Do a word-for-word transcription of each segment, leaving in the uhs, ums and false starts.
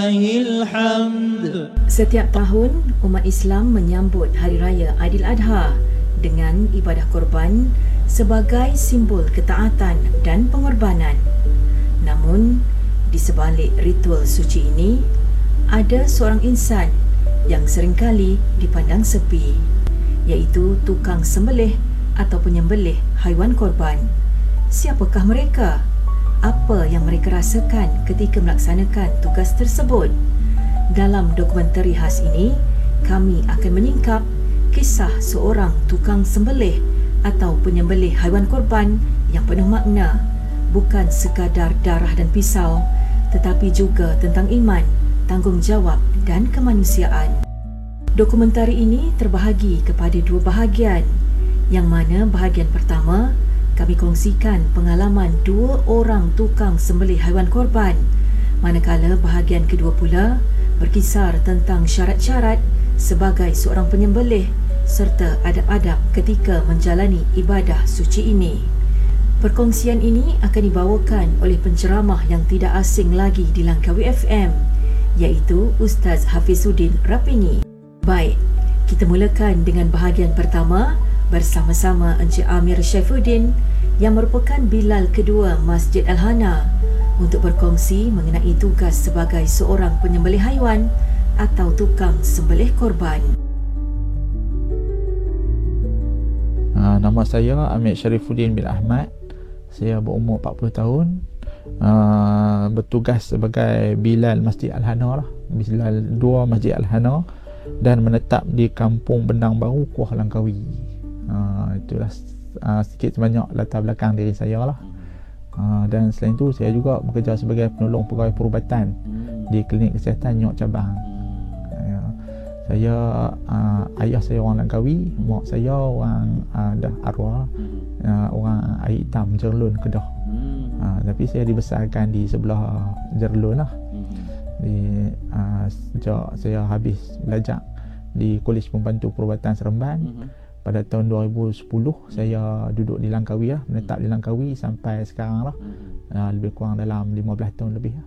Setiap tahun, umat Islam menyambut Hari Raya Aidiladha dengan ibadah korban sebagai simbol ketaatan dan pengorbanan. Namun, di sebalik ritual suci ini, ada seorang insan yang seringkali dipandang sepi, iaitu tukang sembelih atau penyembelih haiwan korban. Siapakah mereka? Apa yang mereka rasakan ketika melaksanakan tugas tersebut? Dalam dokumentari khas ini, kami akan menyingkap kisah seorang tukang sembelih atau penyembelih haiwan korban yang penuh makna, bukan sekadar darah dan pisau, tetapi juga tentang iman, tanggungjawab dan kemanusiaan. Dokumentari ini terbahagi kepada dua bahagian, yang mana bahagian pertama kami kongsikan pengalaman dua orang tukang sembelih haiwan korban, manakala bahagian kedua pula berkisar tentang syarat-syarat sebagai seorang penyembelih serta adab-adab ketika menjalani ibadah suci ini. Perkongsian ini akan dibawakan oleh penceramah yang tidak asing lagi di Langkawi F M, iaitu Ustaz Hafizuddin Rapini. Baik, kita mulakan dengan bahagian pertama bersama-sama Encik Amir Syaifuddin yang merupakan Bilal kedua Masjid Al-Hana untuk berkongsi mengenai tugas sebagai seorang penyembelih haiwan atau tukang sembelih korban. Uh, nama saya Amir Syarifuddin bin Ahmad. Saya berumur empat puluh tahun. Uh, bertugas sebagai Bilal Masjid Al-Hana lah. Bilal dua Masjid Al-Hana dan menetap di Kampung Benang Baru, Kuah Langkawi. Uh, itulah uh, sedikit sebanyak latar belakang diri saya lah. Uh, dan selain itu saya juga bekerja sebagai penolong pegawai perubatan di klinik kesihatan Nyok Cabang. Uh, saya uh, ayah saya orang Langkawi, mak saya orang uh, dah arwah, uh, orang air hitam Jerlun Kedah. Uh, tapi saya dibesarkan di sebelah Jerlun lah. Di uh, sejak saya habis belajar di Kolej Pembantu Perubatan Seremban. Pada tahun dua ribu sepuluh saya duduk di Langkawi lah, menetap di Langkawi sampai sekarang lah, uh, lebih kurang dalam lima belas tahun lebih lah.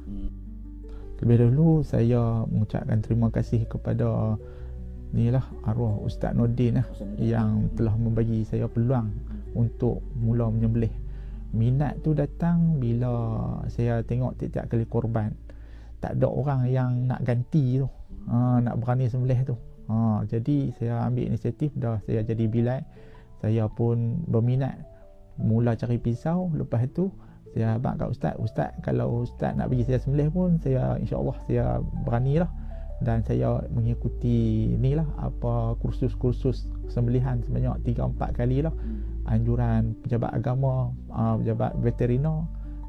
Lebih dahulu saya mengucapkan terima kasih kepada ni lah arwah Ustaz Nordin lah, yang telah membagi saya peluang untuk mula menyembelih. Minat tu datang bila saya tengok tiap-tiap kali korban tak ada orang yang nak ganti tu, uh, nak berani sembelih tu. Ha, jadi saya ambil inisiatif, dah saya jadi Bilal. Saya pun berminat, mula cari pisau. Lepas tu saya abang kat Ustaz, Ustaz kalau Ustaz nak bagi saya sembelih pun, saya insya-Allah saya beranilah. Dan saya mengikuti ni lah, apa kursus-kursus sembelihan sebanyak tiga empat kali lah. Anjuran pejabat agama, pejabat veteriner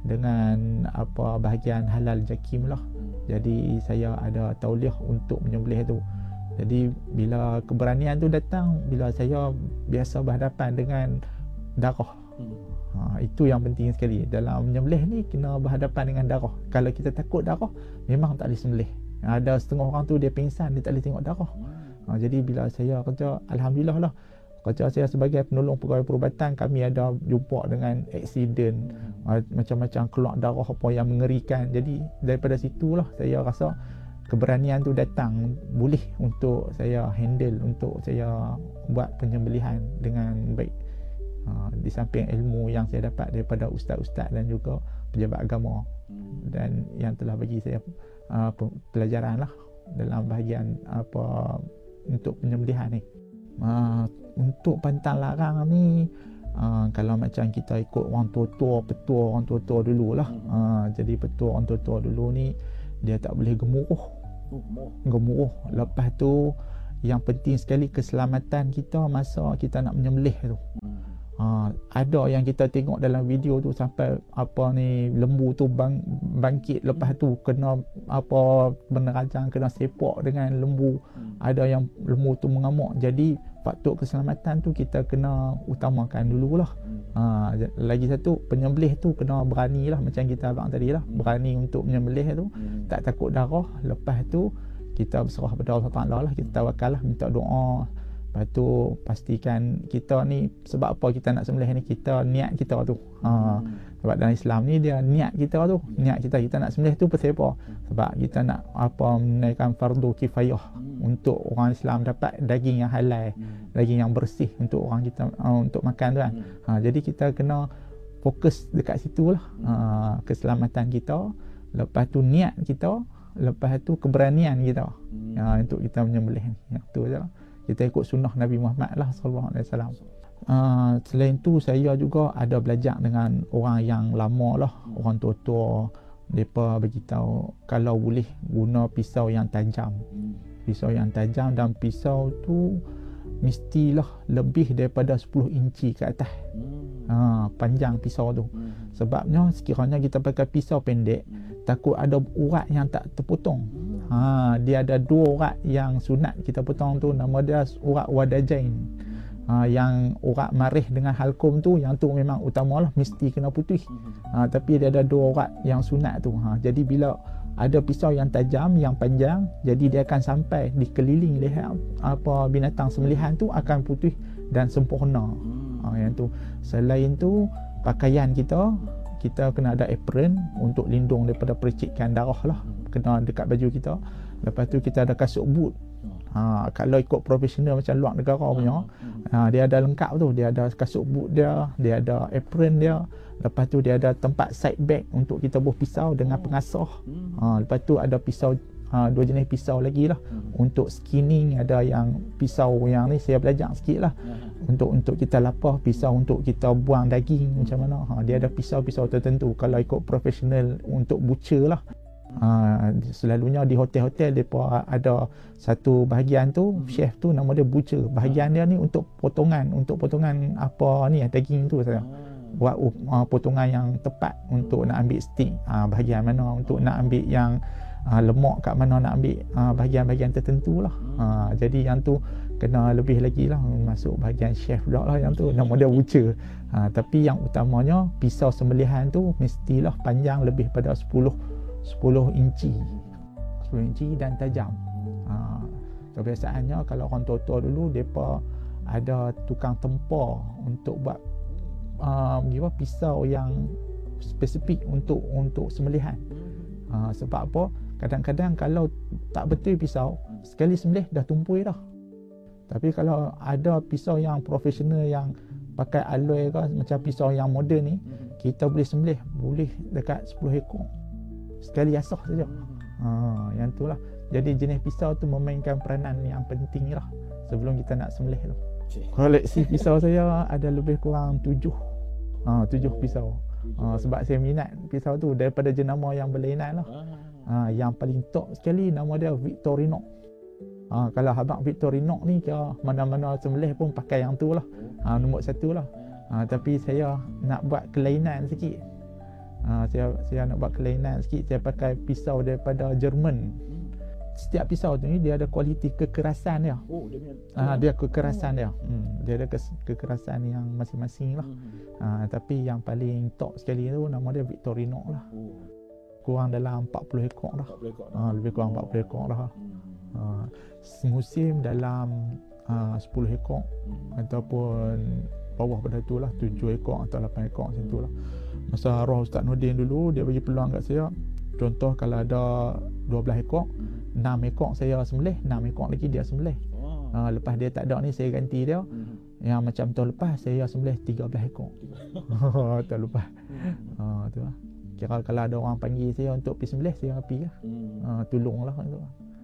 dengan apa bahagian halal jakim lah. Jadi saya ada tauliah untuk menyembelih tu. Jadi bila keberanian tu datang, bila saya biasa berhadapan dengan darah. Ha, itu yang penting sekali. Dalam menyembelih ni kena berhadapan dengan darah. Kalau kita takut darah, memang tak boleh sembelih. Ada setengah orang tu dia pingsan, dia tak boleh tengok darah. Ha, jadi bila saya kerja, alhamdulillah lah, kerja saya sebagai penolong pegawai perubatan, kami ada jumpa dengan aksiden, macam-macam keluar darah apa yang mengerikan. Jadi daripada situlah saya rasa keberanian tu datang, boleh untuk saya handle, untuk saya buat penyembelihan dengan baik. Ha, di samping ilmu yang saya dapat daripada ustaz-ustaz dan juga pejabat agama, dan yang telah bagi saya uh, pelajaran lah dalam bahagian apa untuk penyembelihan ni. Uh, untuk pantang larang ni, uh, kalau macam kita ikut orang tua-tua, petua orang tua-tua dulu lah. Uh, jadi petua orang tua-tua dulu ni, dia tak boleh gemuruh. Gemuruh. Lepas tu yang penting sekali keselamatan kita masa kita nak menyembelih tu. Ha, ada yang kita tengok dalam video tu sampai apa ni lembu tu bang, bangkit, lepas tu kena apa menerajang, kena sepak dengan lembu. Ada yang lembu tu mengamuk. Jadi faktor keselamatan tu kita kena utamakan dululah. Ha, lagi satu, penyembelih tu kena berani lah, macam kita abang tadi lah, berani untuk menyembelih tu, tak takut darah. Lepas tu kita berserah pada Allah Taala lah, kita tawakal lah, minta doa Lepas tu pastikan kita ni, sebab apa kita nak sembelih ni, kita niat kita tu. Ha, sebab dalam Islam ni dia niat kita tu, niat kita kita nak sembelih tu pasal apa? Sebab kita nak apa menaikkan fardu kifayah untuk orang Islam dapat daging yang halal, daging yang bersih untuk orang kita uh, untuk makan tu kan. Ha, jadi kita kena fokus dekat situ lah, uh, keselamatan kita, lepas tu niat kita, lepas tu keberanian kita hmm. uh, untuk kita menyembelih ni. Yang tu je lah. Kita ikut sunnah Nabi Muhammad lah sallallahu alaihi wasallam. Uh, selain tu saya juga ada belajar dengan orang yang lama lah, hmm. orang tua-tua. Mereka beritahu kalau boleh guna pisau yang tajam, hmm. pisau yang tajam, dan pisau tu mestilah lebih daripada sepuluh inci ke atas. hmm. ha, Panjang pisau tu. hmm. Sebabnya sekiranya kita pakai pisau pendek, hmm. takut ada urat yang tak terpotong. hmm. ha, Dia ada dua urat yang sunat kita potong tu, nama dia urat wadajain. ha, Yang urat marih dengan halkum tu, yang tu memang utamalah, mesti kena putih. ha, Tapi dia ada dua urat yang sunat tu. ha, Jadi bila ada pisau yang tajam, yang panjang, jadi dia akan sampai di keliling leher apa binatang sembelihan tu akan putih dan sempurna. hmm. ha, Yang tu. Selain tu, pakaian kita, kita kena ada apron untuk lindung daripada percikan darah lah, kena dekat baju kita. Lepas tu kita ada kasut boot. Ha, kalau ikut profesional macam luar negara punya, ha, dia ada lengkap tu, dia ada kasut boot dia, dia ada apron dia, lepas tu dia ada tempat side bag untuk kita buh pisau dengan pengasah. Ha, lepas tu ada pisau, ha, dua jenis pisau lagi lah untuk skinning. Ada yang pisau yang ni saya belajar sikit lah, untuk untuk kita lapah, pisau untuk kita buang daging macam mana. Ha, dia ada pisau-pisau tertentu kalau ikut profesional untuk butcher lah. Ha, selalunya di hotel-hotel mereka ada satu bahagian tu, hmm. chef tu nama dia butcher. Bahagian dia ni untuk potongan, untuk potongan apa ni daging tu saya. Buat uh, potongan yang tepat untuk nak ambil steak, uh, bahagian mana, untuk nak ambil yang uh, lemak kat mana, nak ambil uh, bahagian-bahagian tertentu lah. uh, Jadi yang tu kena lebih lagi lah, masuk bahagian chef pula lah yang tu, nama dia butcher. uh, Tapi yang utamanya pisau sembelihan tu mestilah panjang lebih pada sepuluh inci sepuluh inci dan tajam. ha, Kebiasaannya kalau orang tua-tua dulu, mereka ada tukang tempar untuk buat uh, pisau yang spesifik untuk untuk sembelihan. ha, Sebab apa? Kadang-kadang kalau tak betul pisau, sekali sembelih dah tumpul dah. Tapi kalau ada pisau yang profesional, yang pakai alloy ke, macam pisau yang moden ni, kita boleh sembelih boleh dekat sepuluh ekor sekali asah saja. Ha, yang tu lah. Jadi jenis pisau tu memainkan peranan yang penting lah sebelum kita nak sembelih tu. Koleksi pisau saya ada lebih kurang tujuh. Ha, tujuh pisau. Ha, sebab saya minat pisau tu daripada jenama yang berlainan lah. Ha, yang paling top sekali nama dia Victorinox. Ha, kalau abang Victorinox ni kira mana-mana sembelih pun pakai yang tu lah. Ha, nombor satu lah. Ha, tapi saya nak buat kelainan sikit. Ha, saya saya nak buat kelainan sikit. Saya pakai pisau daripada Jerman. Setiap pisau tu ni dia ada kualiti kekerasan dia. Oh, dia ha, dia kekerasan oh. dia. Hmm, dia ada ke- kekerasan yang masing-masing lah. Hmm. Ha, tapi yang paling top sekali tu nama dia Victorinox lah. Oh. Kurang dalam empat puluh ekor dah. empat puluh ekor dah. Ha, lebih kurang empat puluh ekor dah. Hmm. Ha, semusim dalam uh, sepuluh ekor hmm. ataupun bawah pada tu lah, tujuh ekor atau lapan ekor macam tu lah. Masa arwah Ustaz Nordin dulu, dia bagi peluang kat saya, contoh kalau ada dua belas ekor, enam ekor saya sembelih, enam ekor lagi dia sembelih. oh. uh, Lepas dia tak ada ni, saya ganti dia. hmm. Yang macam tahun lepas saya sembelih tiga belas ekor. Tahun lepas. uh, tu lah. Kira kalau ada orang panggil saya untuk pergi sembelih, saya pergi lah. hmm. uh, Tolong lah tu.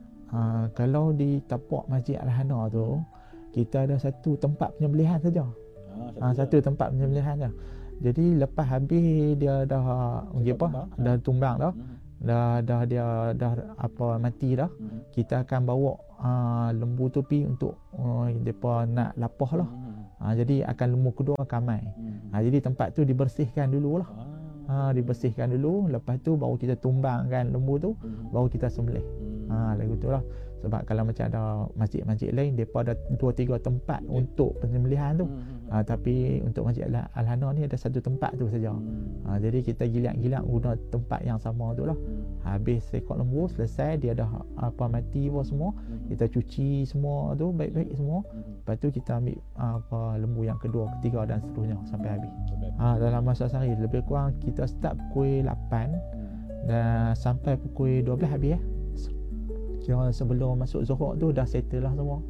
uh, Kalau di tapak Masjid Al-Hana tu, kita ada satu tempat penyembelihan saja. Ha, satu dah. tempat penyembelihan dah. Jadi lepas habis dia dah apa? Tumbang. Dah tumbang dah. Hmm. Dah dah dia dah apa mati dah. Hmm. Kita akan bawa uh, lembu tu pi untuk uh, depa nak lapah lah. Hmm. Ha, jadi akan lembu kedua akan mai. Hmm. Ha, jadi tempat tu dibersihkan dululah. Ah. Ha, dibersihkan dulu, lepas tu baru kita tumbangkan lembu tu, hmm. baru kita sembelih. Hmm. Ha, lagu tu lah. Sebab kalau macam ada masjid-masjid lain, mereka ada dua tiga tempat yeah. untuk penyembelihan tu. Hmm. Ha, tapi untuk Masjid Al-Hana ni ada satu tempat tu saja. Hmm. Ha, jadi kita gilat-gilat guna tempat yang sama tu lah. Habis ekor lembu selesai, dia dah apa mati apa semua, hmm. kita cuci semua tu baik-baik semua. Hmm. Lepas tu kita ambil apa lembu yang kedua, ketiga dan seterusnya sampai habis. Ha, dalam masa sehari lebih kurang kita start pukul lapan dan sampai pukul dua belas habis ya. Kira sebelum masuk Zuhur tu dah settle lah semua.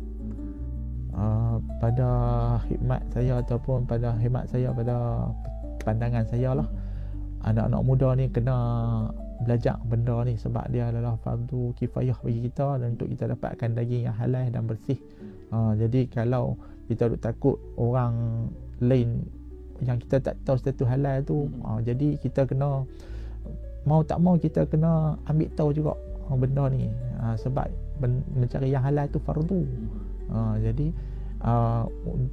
Uh, pada khidmat saya ataupun pada khidmat saya, pada pandangan saya lah, anak-anak muda ni kena belajar benda ni sebab dia adalah fardu kifayah bagi kita dan untuk kita dapatkan daging yang halal dan bersih. Uh, jadi kalau kita duk takut orang lain yang kita tak tahu status halal tu, uh, jadi kita kena mau tak mau kita kena ambil tahu juga benda ni, uh, sebab ben, mencari yang halal tu fardu. Uh, jadi uh,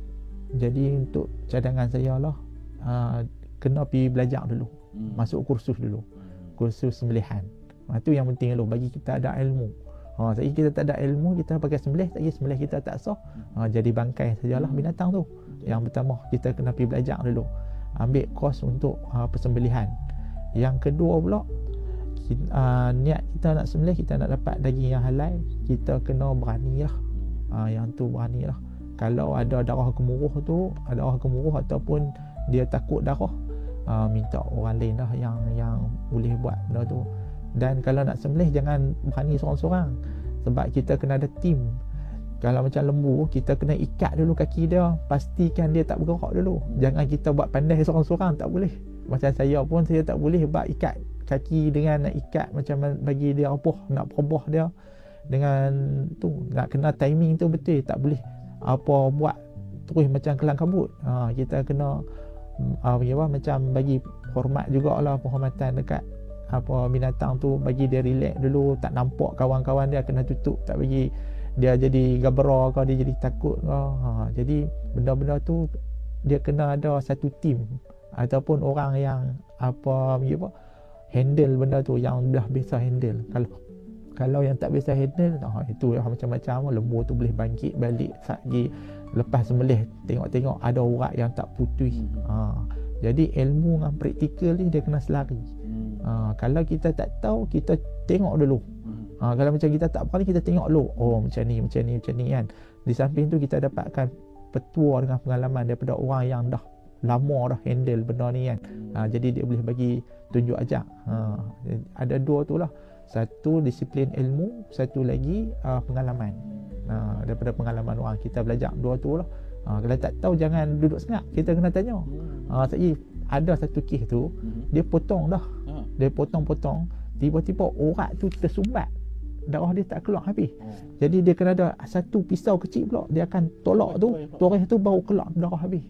jadi untuk cadangan saya lah, uh, kena pergi belajar dulu, hmm. masuk kursus dulu, kursus sembelihan. Uh, itu yang penting dulu bagi kita ada ilmu. Uh, jadi kita tak ada ilmu, kita pakai sembelih, tak kira sembelih kita tak sah, uh, jadi bangkai sajalah binatang tu. Yang pertama kita kena pergi belajar dulu, ambil kos untuk uh, persembelihan. Yang kedua pula, kita, uh, niat kita nak sembelih, kita nak dapat daging yang halal, kita kena berani lah. Uh, yang tu berani lah. Kalau ada darah gemuruh tu, ada darah gemuruh ataupun dia takut darah, uh, minta orang lain lah yang yang boleh buat benda tu. Dan kalau nak sembelih jangan berani seorang-seorang, sebab kita kena ada tim. Kalau macam lembu, kita kena ikat dulu kaki dia, pastikan dia tak bergerak dulu. Jangan kita buat pandai seorang-seorang, tak boleh. Macam saya pun, saya tak boleh buat ikat kaki dengan nak ikat macam bagi dia apa, nak perubah dia dengan tu, nak kena timing tu betul, tak boleh apa buat terus macam kelang kabut. Ha, kita kena apa uh, macam bagi hormat jugalah, penghormatan dekat apa binatang tu, bagi dia relax dulu, tak nampak kawan-kawan dia, kena tutup, tak bagi dia jadi gabra ke, dia jadi takut ke. Ha, jadi benda-benda tu dia kena ada satu tim ataupun orang yang apa apa handle benda tu, yang dah biasa handle. Kalau kalau yang tak biasa handle, oh, itu yang macam-macam. Lembu tu boleh bangkit balik lagi lepas sembelih, tengok-tengok ada urat yang tak putih. Ha, jadi ilmu dengan praktikal ni dia kena selari. Ha, kalau kita tak tahu, kita tengok dulu. Ha, kalau macam kita tak berani, kita tengok dulu, oh macam ni, macam ni, macam ni kan. Di samping tu kita dapatkan petua dengan pengalaman daripada orang yang dah lama dah handle benda ni kan. Ha, jadi dia boleh bagi tunjuk ajak. Ha, ada dua tu lah, satu disiplin ilmu, satu lagi uh, pengalaman. Ha, daripada pengalaman orang kita belajar dua tu lah. Ha, kalau tak tahu jangan duduk sengak, kita kena tanya. Ha, jadi ada satu kes tu, dia potong dah, dia potong-potong, tiba-tiba urat tu tersumbat, darah dia tak keluar habis. Jadi dia kena ada satu pisau kecil pula, dia akan tolak tu, toreh tu baru keluar darah habis.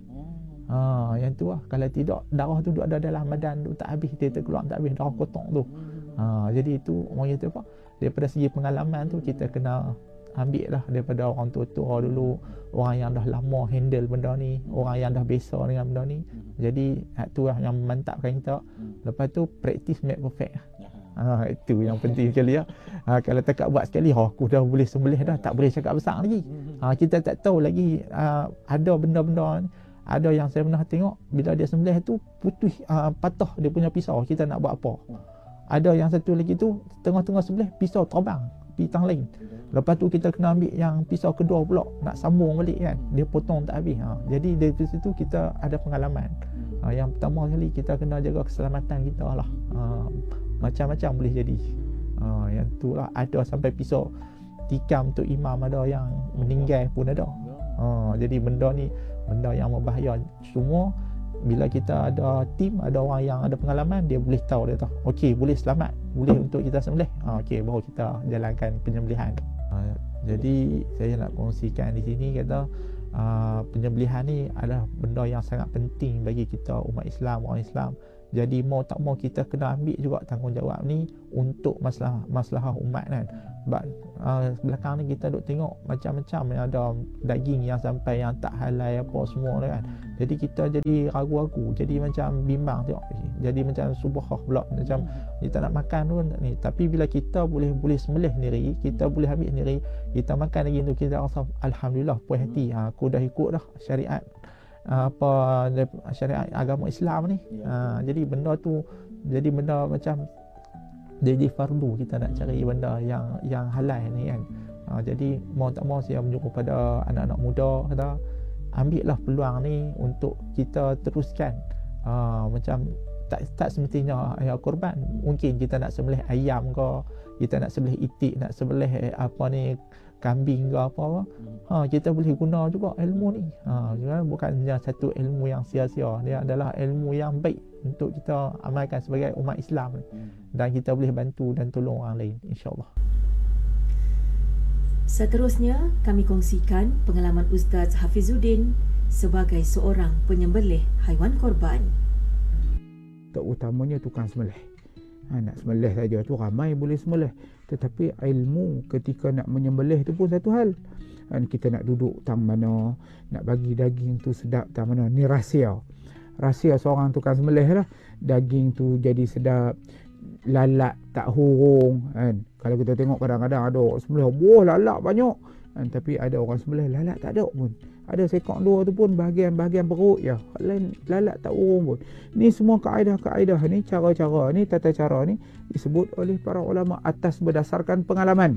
Ha, yang tu lah. Kalau tidak, darah tu duduk ada dalam badan tu, tak habis, dia terkeluar tak habis, darah kotong tu. Ha, jadi itu orang kata apa, daripada segi pengalaman tu kita kena ambil lah daripada orang tua-tua dulu, orang yang dah lama handle benda ni, orang yang dah biasa dengan benda ni. Jadi itu lah yang memantapkan kita. Lepas tu practice make perfect. Ha, itu yang penting sekali ya. Ha, kalau tak buat sekali, oh, aku dah boleh sembelih dah, tak boleh cakap besar lagi. Ha, kita tak tahu lagi, uh, ada benda-benda ni. Ada yang saya pernah tengok, bila dia sembelih tu putih, uh, patah dia punya pisau, kita nak buat apa. Ada yang satu lagi tu, tengah-tengah sembelih, pisau terbang pergi tang lain. Lepas tu kita kena ambil yang pisau kedua pula, nak sambung balik kan, dia potong tak habis. Ha, jadi dari situ kita ada pengalaman. Ha, yang pertama sekali kita kena jaga keselamatan kita lah. Ha, macam-macam boleh jadi. Ha, yang tu lah, ada sampai pisau tikam untuk imam, ada yang meninggal pun ada. Ha, jadi benda ni benda yang berbahaya. Semua bila kita ada tim, ada orang yang ada pengalaman, dia boleh tahu, dia tahu okey boleh selamat, boleh untuk kita sembelih. Ha, okey, baru kita jalankan penyembelihan. Ha, jadi saya nak kongsikan di sini kata uh, penyembelihan ni adalah benda yang sangat penting bagi kita umat Islam, orang Islam. Jadi mau tak mau kita kena ambil juga tanggungjawab ni untuk masalah masalah umat kan. Sebab uh, belakang ni kita duk tengok macam-macam yang ada daging yang sampai yang tak halal apa semua tu kan. Jadi kita jadi ragu-ragu, jadi macam bimbang tengok. Jadi macam subhah pula, macam kita nak makan pun ni. Tapi bila kita boleh boleh sembelih sendiri, kita boleh ambil sendiri, kita makan lagi tu, kita rasa alhamdulillah puas hati. Ha, aku dah ikut dah syariat uh, apa syariat agama Islam ni. Ha, jadi benda tu jadi benda macam jadi fardu, kita nak cari benda yang yang halal ni kan. Ha, jadi mau tak mau saya menyuruh pada anak-anak muda kata ambillah peluang ni untuk kita teruskan. Ha, macam tak tak semestinya ayam korban, mungkin kita nak sembelih ayam ke, kita nak sembelih itik, nak sembelih eh, apa ni kambing ke apa, ha, kita boleh guna juga ilmu ni. Ha, bukan hanya satu ilmu yang sia-sia, dia adalah ilmu yang baik untuk kita amalkan sebagai umat Islam, dan kita boleh bantu dan tolong orang lain, insya-Allah. Seterusnya, kami kongsikan pengalaman Ustaz Hafizuddin sebagai seorang penyembelih haiwan korban. Terutamanya tukang sembelih. Ha, nak sembelih saja tu ramai boleh sembelih, tetapi ilmu ketika nak menyembelih tu pun satu hal. Ha, kita nak duduk tang mana, nak bagi daging tu sedap tang mana, ni rahsia. Rahsia seorang tukang sembelih lah. Daging tu jadi sedap, lalat tak hurung kan. Kalau kita tengok kadang-kadang ada orang sembelih, wah lalat banyak kan, tapi ada orang sembelih lalat tak ada pun. Ada sekok dua tu pun bahagian-bahagian perut ya, lain lalat tak urung pun. Ni semua kaedah-kaedah ni, cara-cara ni, tata cara ni disebut oleh para ulama atas berdasarkan pengalaman.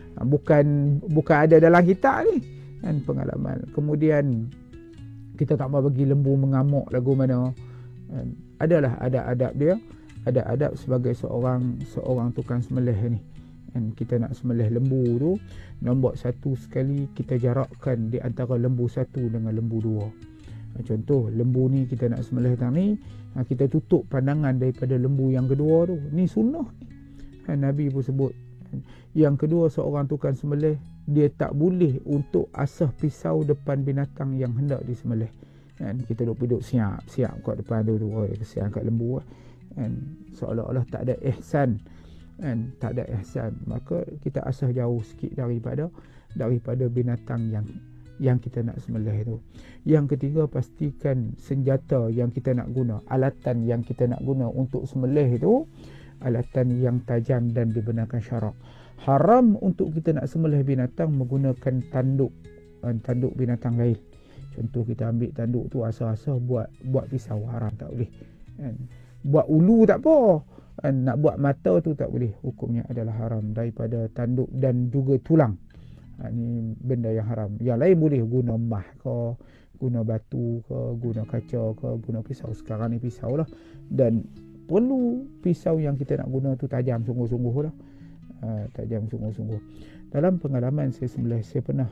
Bukan bukan ada dalam kitab ni kan, pengalaman. Kemudian kita tak mau bagi lembu mengamuk lagu mana. kan. Adalah ada adab dia, ada adab sebagai seorang seorang tukang sembelih ni. Dan kita nak sembelih lembu tu, nombor satu sekali kita jarakkan di antara lembu satu dengan lembu dua. Contoh lembu ni kita nak sembelih tang ni, kita tutup pandangan daripada lembu yang kedua tu. Ni sunnah ni. Nabi pun sebut. Yang kedua, seorang tukang sembelih dia tak boleh untuk asah pisau depan binatang yang hendak disembelih. Dan kita duk duduk siap siap kat depan tu tu, oi kesian kat lembu kan, seolah-olah tak ada ihsan. Kan, tak ada ihsan, maka kita asah jauh sikit daripada daripada binatang yang yang kita nak sembelih itu. Yang ketiga, pastikan senjata yang kita nak guna, alatan yang kita nak guna untuk sembelih itu alatan yang tajam dan dibenarkan syarak. Haram untuk kita nak sembelih binatang menggunakan tanduk tanduk binatang lain. Contoh kita ambil tanduk tu asah-asah buat buat pisau, haram, tak boleh. Kan, buat ulu tak apa. Nak buat mata tu tak boleh, hukumnya adalah haram daripada tanduk dan juga tulang. Ha, ni benda yang haram. Yang lain boleh, guna mah ke, guna batu ke, guna kaca ke, guna pisau. Sekarang ni pisau lah, dan perlu pisau yang kita nak guna tu tajam sungguh-sungguh lah. Ha, tajam sungguh-sungguh. Dalam pengalaman saya sembelih, saya pernah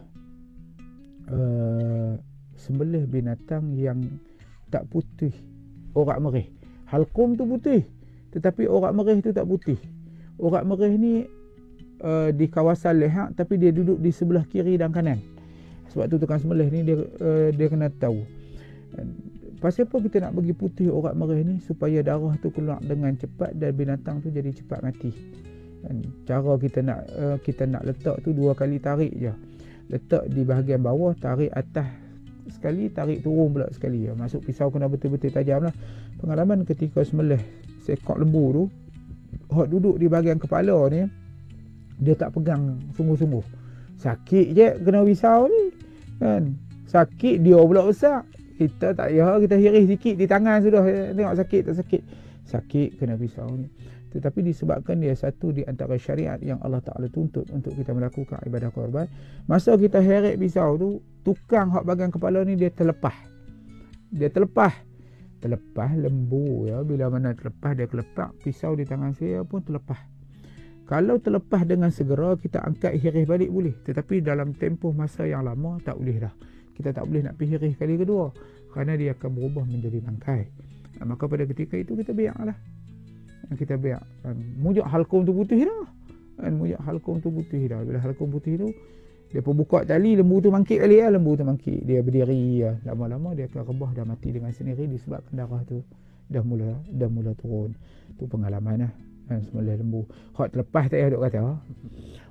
uh, sembelih binatang yang tak putih, orak merih. Halkum tu putih, tetapi orak merih tu tak putih. Orak merih ni uh, di kawasan leher, tapi dia duduk di sebelah kiri dan kanan. Sebab tu tukang sembelih ni dia uh, dia kena tahu. Pasal apa kita nak bagi putih orak merih ni? Supaya darah tu keluar dengan cepat dan binatang tu jadi cepat mati. Dan cara kita nak uh, kita nak letak tu dua kali tarik je. Letak di bahagian bawah, tarik atas sekali, tarik turun pula sekali. Masuk pisau kena betul-betul tajam lah. Pengalaman ketika sembelih sekok lembu tu, hot duduk di bahagian kepala ni, dia tak pegang sungguh-sungguh. Sakit je kena pisau ni kan. Sakit dia pula besar. Kita tak payah, kita hiris sikit di tangan sudah tengok sakit tak sakit. Sakit kena pisau ni. Tetapi disebabkan dia satu di antara syariat yang Allah Ta'ala tuntut untuk kita melakukan ibadah korban, masa kita heret pisau tu, tukang hak bahagian kepala ni dia terlepas. Dia terlepas. Terlepas lembu ya, bila mana terlepas dia kelepak, pisau di tangan saya pun terlepas. Kalau terlepas dengan segera, kita angkat hiris balik boleh, tetapi dalam tempoh masa yang lama tak boleh dah. Kita tak boleh nak pergi hiris kali kedua, kerana dia akan berubah menjadi bangkai. Nah, maka pada ketika itu kita biarlah. Kita biar kan, mujak halkum tu putih dah. Kan, mujak halkum tu putih dah. Bila halkum putih tu dia pun buka tali, lembu tu mangkit kali ya, lembu tu mangkit, dia berdiri ya. Lama-lama dia akan rebah dan mati dengan sendiri disebabkan darah tu dah mula dah mula turun. Tu pengalaman lah kan, sembelih lembu. Hak terlepas tak payah duk kata.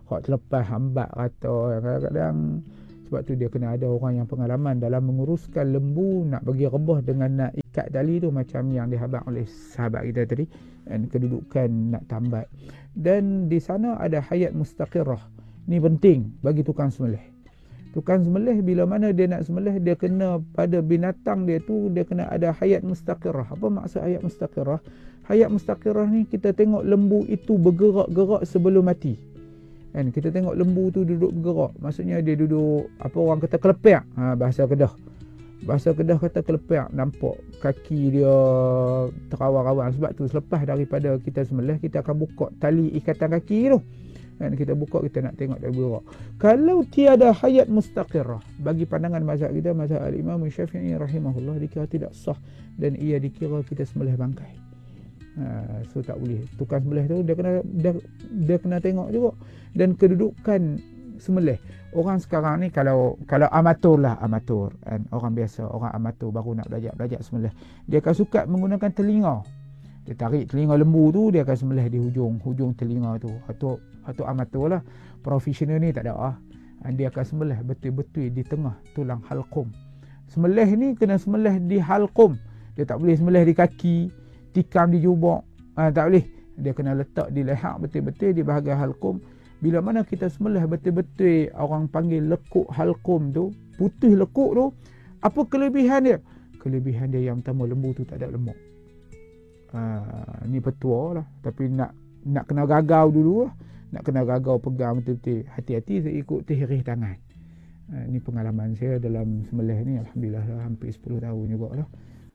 hak terlepas hambat kata. Kadang-kadang sebab tu dia kena ada orang yang pengalaman dalam menguruskan lembu nak bagi rebah dengan nak ikat tali tu, macam yang dihabaq oleh sahabat kita tadi, dan kedudukan nak tambat. Dan di sana ada hayat mustaqirah. Ni penting bagi tukang sembelih. Tukang sembelih bila mana dia nak sembelih, dia kena pada binatang dia tu dia kena ada hayat mustaqirah. Apa maksud hayat mustaqirah? Hayat mustaqirah ni kita tengok lembu itu bergerak-gerak sebelum mati. Kan kita tengok lembu tu duduk bergerak. Maksudnya dia duduk apa orang kata kelepak. Ha, bahasa Kedah. Bahasa Kedah kata kelepak, nampak kaki dia terawang-awang. Sebab tu selepas daripada kita sembelih, kita akan buka tali ikatan kaki tu. Dan kita buka, kita nak tengok dia bergerak. Kalau tiada hayat mustaqirah, bagi pandangan mazhab kita, mazhab al-Imam Syafi'i rahimahullah, dikira tidak sah dan ia dikira kita sembelih bangkai. Ha, so tak boleh. Tukang sembelih tu dia kena dia, dia kena tengok juga. Dan kedudukan sembelih. Orang sekarang ni kalau kalau amatur lah, amatur kan, orang biasa, orang amatur baru nak belajar-belajar sembelih, dia akan suka menggunakan telinga. Dia tarik telinga lembu tu, dia akan sembelih di hujung hujung telinga tu. Atau atau amatur lah. Profesional ni tak ada ah. Dia akan sembelih betul-betul di tengah tulang halqum. Sembelih ni kena sembelih di halqum. Dia tak boleh sembelih di kaki, tikam di jubak. Ha, tak boleh. Dia kena letak di leher betul-betul di bahagian halqum. Bila mana kita sembelih betul-betul, orang panggil lekuk halqum tu, putih lekuk tu, apa kelebihan dia? Kelebihan dia yang pertama, lembu tu tak ada lemak. Ha, ni petua lah. Tapi nak nak kena gagau dulu lah. Nak kena gagau pegang betul-betul. Hati-hati saya ikut terhirih tangan. Ha, ni pengalaman saya dalam sembelih ni. Alhamdulillah lah, hampir sepuluh tahun juga lah.